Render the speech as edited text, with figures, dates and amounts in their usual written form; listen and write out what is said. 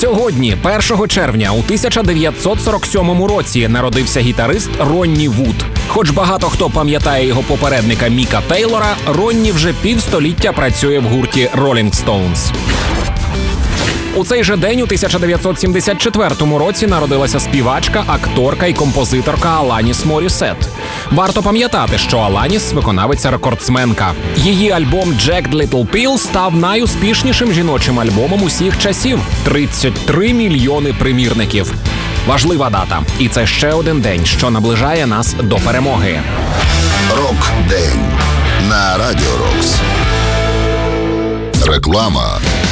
Сьогодні, 1 червня у 1947 році, народився гітарист Ронні Вуд. Хоч багато хто пам'ятає його попередника Міка Тейлора, Ронні вже півстоліття працює в гурті Rolling Stones. У цей же день, у 1974 році, народилася співачка, акторка і композиторка Аланіс Морісет. Варто пам'ятати, що Аланіс – виконавиця-рекордсменка. Її альбом «Jagged Little Pill» став найуспішнішим жіночим альбомом усіх часів – 33 мільйони примірників. Важлива дата. І це ще один день, що наближає нас до перемоги. Рок-день на Радіо Рокс. Реклама.